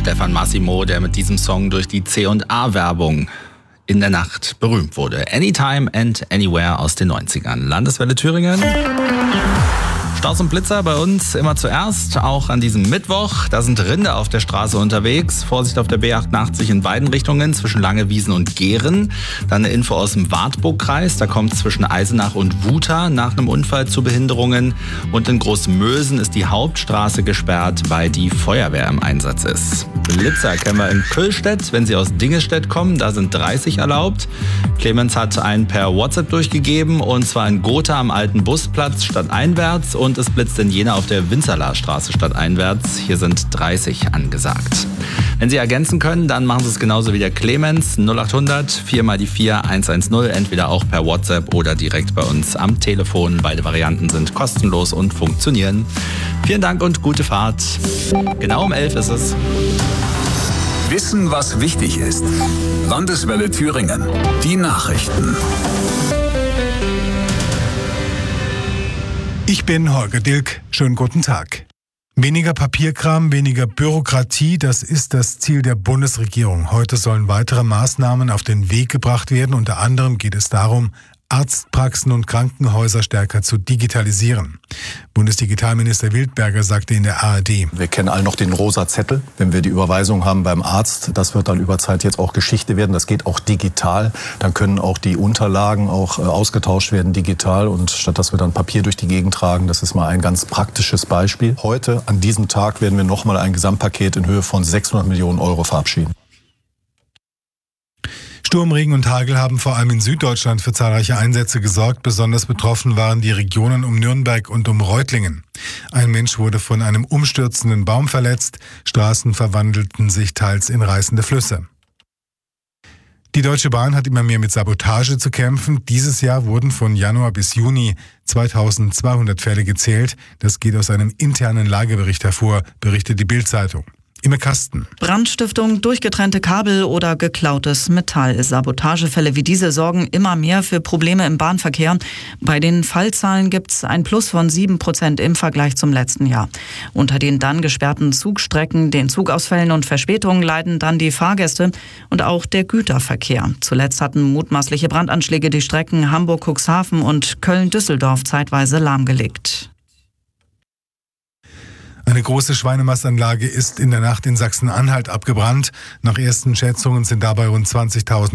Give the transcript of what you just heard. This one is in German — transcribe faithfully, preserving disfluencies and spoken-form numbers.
Stefan Massimo, der mit diesem Song durch die C und A-Werbung in der Nacht berühmt wurde. Anytime and Anywhere aus den neunzigern. Landeswelle Thüringen. Staus und Blitzer bei uns immer zuerst, auch an diesem Mittwoch. Da sind Rinder auf der Straße unterwegs. Vorsicht auf der B achtundachtzig in beiden Richtungen, zwischen Langewiesen und Gehren. Dann eine Info aus dem Wartburgkreis. Da kommt zwischen Eisenach und Wuta nach einem Unfall zu Behinderungen. Und in Großmösen ist die Hauptstraße gesperrt, weil die Feuerwehr im Einsatz ist. Blitzer kennen wir in Küllstedt, wenn Sie aus Dingestedt kommen. Da sind dreißig erlaubt. Clemens hat einen per WhatsApp durchgegeben, und zwar in Gotha am alten Busplatz stadteinwärts, und es blitzt in Jena auf der Winzerlarstraße stadteinwärts. Hier sind dreißig angesagt. Wenn Sie ergänzen können, dann machen Sie es genauso wie der Clemens. null achthundert vier mal die vier eins eins null, entweder auch per WhatsApp oder direkt bei uns am Telefon. Beide Varianten sind kostenlos und funktionieren. Vielen Dank und gute Fahrt. Genau um elf ist es. Wissen, was wichtig ist. Landeswelle Thüringen. Die Nachrichten. Ich bin Holger Dilk. Schönen guten Tag. Weniger Papierkram, weniger Bürokratie, das ist das Ziel der Bundesregierung. Heute sollen weitere Maßnahmen auf den Weg gebracht werden. Unter anderem geht es darum, Arztpraxen und Krankenhäuser stärker zu digitalisieren. Bundesdigitalminister Wildberger sagte in der A R D: Wir kennen alle noch den rosa Zettel, wenn wir die Überweisung haben beim Arzt. Das wird dann über Zeit jetzt auch Geschichte werden. Das geht auch digital. Dann können auch die Unterlagen auch äh, ausgetauscht werden digital. Und statt dass wir dann Papier durch die Gegend tragen, das ist mal ein ganz praktisches Beispiel. Heute, an diesem Tag, werden wir nochmal ein Gesamtpaket in Höhe von sechshundert Millionen Euro verabschieden. Sturm, Regen und Hagel haben vor allem in Süddeutschland für zahlreiche Einsätze gesorgt. Besonders betroffen waren die Regionen um Nürnberg und um Reutlingen. Ein Mensch wurde von einem umstürzenden Baum verletzt. Straßen verwandelten sich teils in reißende Flüsse. Die Deutsche Bahn hat immer mehr mit Sabotage zu kämpfen. Dieses Jahr wurden von Januar bis Juni zweitausendzweihundert Fälle gezählt. Das geht aus einem internen Lagebericht hervor, berichtet die Bild-Zeitung. Im Kasten. Brandstiftung, durchgetrennte Kabel oder geklautes Metall. Sabotagefälle wie diese sorgen immer mehr für Probleme im Bahnverkehr. Bei den Fallzahlen gibt es ein Plus von sieben Prozent im Vergleich zum letzten Jahr. Unter den dann gesperrten Zugstrecken, den Zugausfällen und Verspätungen leiden dann die Fahrgäste und auch der Güterverkehr. Zuletzt hatten mutmaßliche Brandanschläge die Strecken Hamburg-Cuxhaven und Köln-Düsseldorf zeitweise lahmgelegt. Eine große Schweinemastanlage ist in der Nacht in Sachsen-Anhalt abgebrannt. Nach ersten Schätzungen sind dabei rund zwanzigtausend